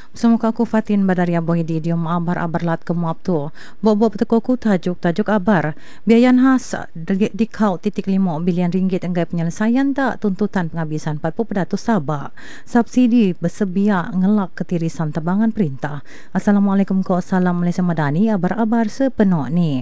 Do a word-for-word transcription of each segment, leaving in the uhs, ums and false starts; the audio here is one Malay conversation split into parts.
Bersama aku Fatin Badaria Bohidi dia abar-abar lat kemuap tu. Bobo peteko ku tajuk tajuk abar. Biayan khas di, di kau titik lima bilion ringgit enggai penyelesaian tak tuntutan penghabisan empat puluh peratus Sabah. Subsidi bersedia ngelak ketirisan tebangan perintah. Assalamualaikum ko salam Malaysia Madani abar-abar sepenuh ni.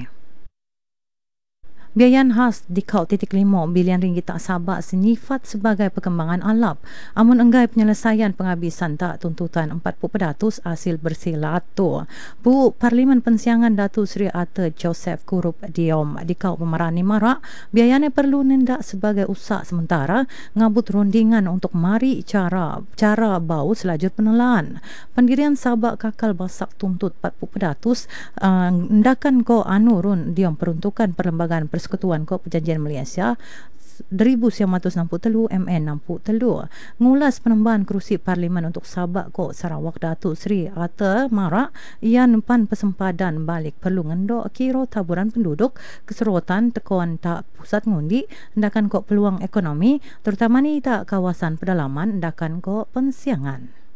Biayan khas di kau titik lima bilion ringgit tak Sabah senifat sebagai perkembangan alap. Amun enggai penyelesaian penghabisan tak tuntutan empat puluh peratus hasil bersih latu. Bu Parlimen Pensiangan Datu Seri Arthur Joseph Kurup Diom di kau pemerani marak, biayanya perlu nendak sebagai usaha sementara ngabut rundingan untuk mari cara cara bau selajur penelaan. Pendirian Sabah kakal basak tuntut empat puluh peratus uh, ndakan ko anu run Diom peruntukan perlembagaan Persekutuan Ko Perjanjian Malaysia seribu sembilan ratus enam puluh tiga M N enam puluh tiga ngulas penambahan kerusi Parlimen untuk Sabah Ko Sarawak Datuk Seri Arthur Marak ia nempan persempadan balik perlu ngendok kiro taburan penduduk keserotan tekuan tak pusat ngundi hendakan ko peluang ekonomi terutama ni tak kawasan pedalaman hendakan ko pensiangan.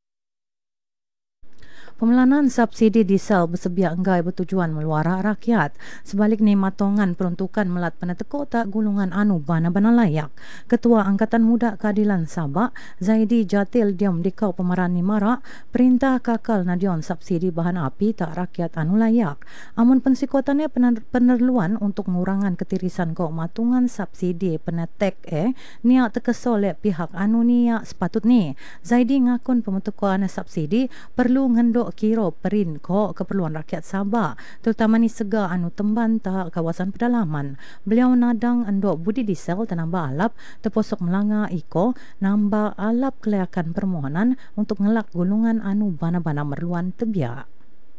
Pemelanan subsidi diesel bersebiak enggai bertujuan meluara rakyat. Sebaliknya matongan peruntukan melat peneteko tak gulungan anu bana-bana layak. Ketua Angkatan Muda Keadilan Sabah, Zaidi Jatil Diam Dikau Pemerani Marak, perintah kakal nadion subsidi bahan api tak rakyat anu layak. Amun pensikotannya penerluan untuk mengurangan ketirisan ko matungan subsidi penetek eh niak terkesol oleh pihak anu niak sepatut ni. Zaidi ngakun pembentukan subsidi perlu ngendok kiro perin ko keperluan rakyat Sabah terutama ni sega anu temban tak kawasan pedalaman. Beliau nadang endok budi diesel tenambah alap terposok melanga iko nambah alap kelayakan permohonan untuk ngelak gulungan anu bana-bana merluan tebiak.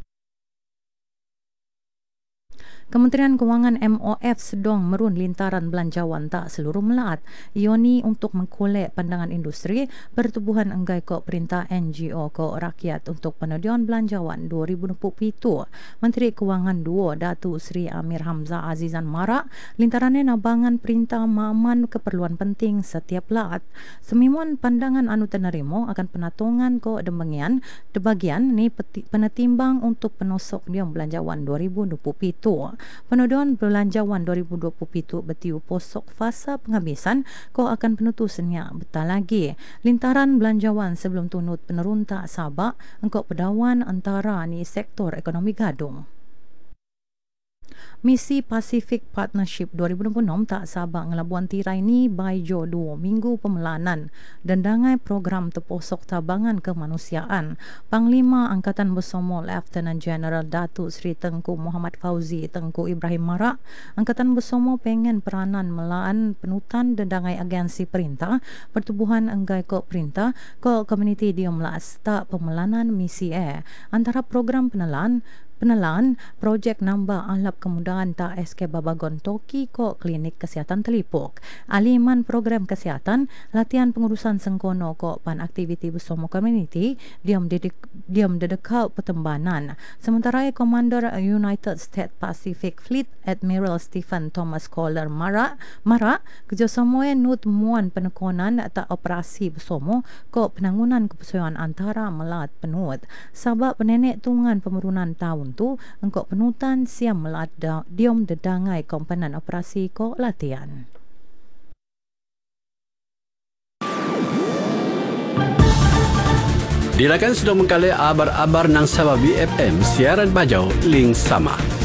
Kementerian Kewangan M O F sedang merun lintaran belanjawan tak seluruh melaat. Ioni untuk mengkolek pandangan industri pertubuhan enggai ko perintah N G O ko rakyat untuk penedian belanjawan dua ribu dua puluh tujuh. Menteri Kewangan dua Datuk Seri Amir Hamzah Azizan Marak lintarannya nabangan perintah maman keperluan penting setiap laat. Semimuan pandangan anu tenerimo akan penatongan ko dembengian debagian ni penetimbang untuk penosok dia belanjawan dua ribu dua puluh tujuh. Penuduhan belanjawan dua ribu dua puluh tujuh bertiu posok fasa penghabisan ko akan penutup seniak betal lagi. Lintaran belanjawan sebelum tunut penerun tak Sabah engkau pedawan antara ni sektor ekonomi gadung. Misi Pacific Partnership dua ribu dua puluh enam tak Sabah ngelabuan tirai ni baijo dua minggu pemelanan dan dangai program terposok tabangan kemanusiaan. Panglima Angkatan Bersama Lieutenant General Datuk Seri Tengku Muhammad Fauzi Tengku Ibrahim Marak, Angkatan Bersama pengen peranan melaan penutan dan dangai agensi perintah, pertubuhan enggai ko perintah, ko komuniti dia melas tak pemelanan misi eh. Antara program penelan Penelaan, projek nambah alap kemudahan tak S K Babagon Toki ko klinik kesihatan telipuk. Aliman program kesihatan, latihan pengurusan sengkono ko pan aktiviti bersama komuniti, diam dedik, diam dedekau pertembanan. Sementara Commander United States Pacific Fleet Admiral Stephen Thomas Kohler Marak, Marak kerjasama nut muan penekonan tak operasi bersama ko penangunan kepersoalan antara melat penut. Sabab penenek tungan pemerunan tahun tu engkau penutan siam melat diom dedangai komponen operasi ko latihan. Dilakan sudah mengkali abar-abar nang Sabah B F M siaran bajau link sama.